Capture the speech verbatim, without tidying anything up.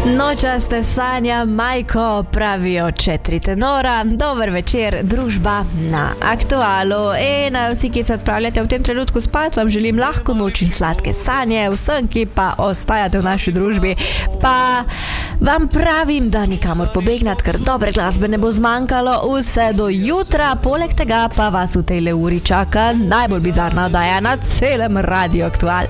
Nočaste sanja, majko, pravijo četiri tenora. Dober večer, družba na Aktualu. In vsi, ki se odpravljate v tem trenutku spat, vam želim lahko noč in sladke sanje. Vsem, ki pa ostajate v naši družbi, pa vam pravim, da nikamor pobegnat, ker dobre glasbe ne bo zmanjkalo vse do jutra. Poleg tega pa vas v tej uri čaka najbolj bizarna oddaja na celem Radio Aktual.